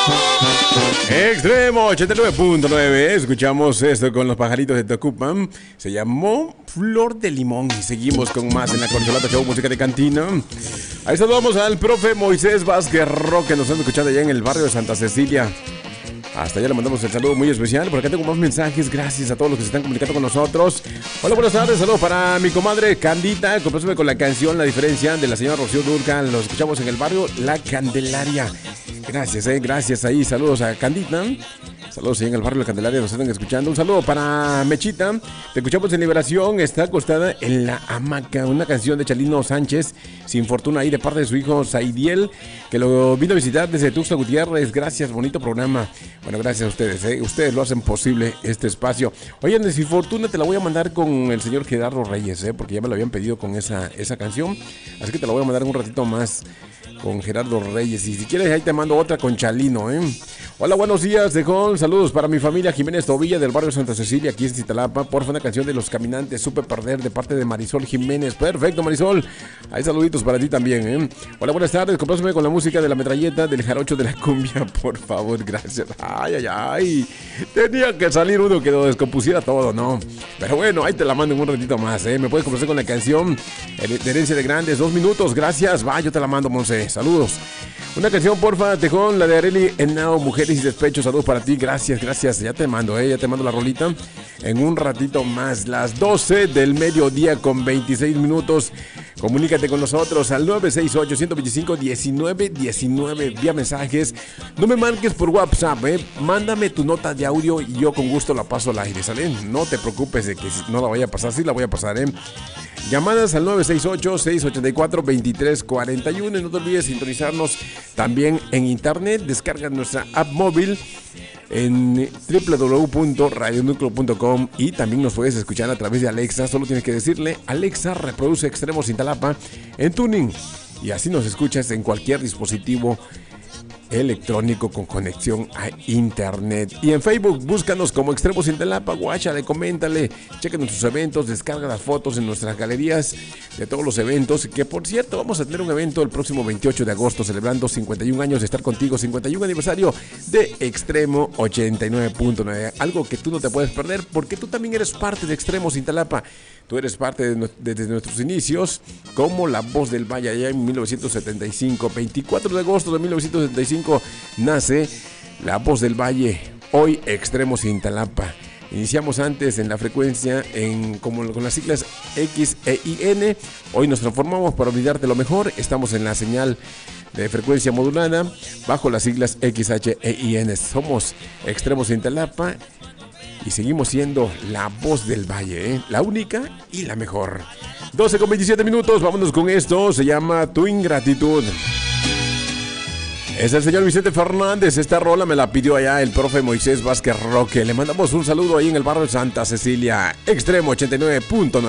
Extremo 89.9. Escuchamos esto con los pajaritos de Tocupan. Se llamó Flor de Limón. Y seguimos con más en la Corcholata Show, música de cantina. Ahí saludamos al profe Moisés Vázquez Roque, que nos están escuchando allá en el barrio de Santa Cecilia. Hasta allá le mandamos el saludo muy especial. Por acá tengo más mensajes. Gracias a todos los que se están comunicando con nosotros. Hola, buenas tardes. Saludos para mi comadre Candita. Compláceme con la canción La Diferencia de la señora Rocío Dúrcal. Los escuchamos en el barrio La Candelaria. Gracias, gracias ahí. Saludos a Candita. Saludos ahí en el barrio La Candelaria, nos están escuchando. Un saludo para Mechita. Te escuchamos en Liberación. Está acostada en la hamaca. Una canción de Chalino Sánchez, Sin Fortuna, ahí de parte de su hijo Saidiel, que lo vino a visitar desde Tuxtla Gutiérrez. Gracias, bonito programa. Bueno, gracias a ustedes, Ustedes lo hacen posible este espacio. Oye, de Sin Fortuna te la voy a mandar con el señor Gerardo Reyes, porque ya me lo habían pedido con esa canción. Así que te la voy a mandar un ratito más con Gerardo Reyes. Y si quieres, ahí te mando otra con Chalino, Hola, buenos días, Tejón. Saludos para mi familia Jiménez Tobilla del barrio Santa Cecilia, aquí en Citalapa. Porfa, una canción de Los Caminantes, Supe Perder, de parte de Marisol Jiménez. Perfecto, Marisol. Hay saluditos para ti también, Hola, buenas tardes. Compláceme con la música de La Metralleta, del Jarocho de la Cumbia, por favor, gracias. Ay. Tenía que salir uno que lo descompusiera todo, ¿no? Pero bueno, ahí te la mando en un ratito más, Me puedes complacer con la canción de Herencia de Grandes, 2 minutos, gracias. Va, yo te la mando, Monse. Saludos. Una canción, porfa, Tejón, la de Arely Henao, Mujeres y Despecho. Saludos para ti, gracias. Ya te mando, ya te mando la rolita en un ratito más. Las 12 del mediodía con 26 minutos. Comunícate con nosotros al 968-125-1919 vía mensajes. No me marques por WhatsApp, Mándame tu nota de audio y yo con gusto la paso al aire, ¿sale? No te preocupes de que no la vaya a pasar, sí la voy a pasar, Llamadas al 968-684-2341. Y no te olvides sintonizarnos también en internet. Descarga nuestra app móvil en www.radionucleo.com y también nos puedes escuchar a través de Alexa. Solo tienes que decirle: Alexa, reproduce Extremo Cintalapa en tuning, y así nos escuchas en cualquier dispositivo electrónico con conexión a internet. Y en Facebook búscanos como Extremo Cintalapa, guáchale, coméntale, chequen nuestros eventos, descarga las fotos en nuestras galerías de todos los eventos, que por cierto vamos a tener un evento el próximo 28 de agosto celebrando 51 años de estar contigo, 51 aniversario de Extremo 89.9, algo que tú no te puedes perder porque tú también eres parte de Extremo Cintalapa. Tú eres parte desde nuestros inicios como La Voz del Valle allá en 1975. 24 de agosto de 1975 nace La Voz del Valle, hoy Extremo Cintalapa. Iniciamos antes en la frecuencia con las siglas X e IN. Hoy nos transformamos para brindarte lo mejor. Estamos en la señal de frecuencia modulada bajo las siglas XH e IN. Somos Extremo Cintalapa y seguimos siendo La Voz del Valle, la única y la mejor. 12 con 27 minutos, vámonos con esto. Se llama Tu Ingratitud. Es el señor Vicente Fernández. Esta rola me la pidió allá el profe Moisés Vázquez Roque. Le mandamos un saludo ahí en el barrio de Santa Cecilia. Extremo 89.9.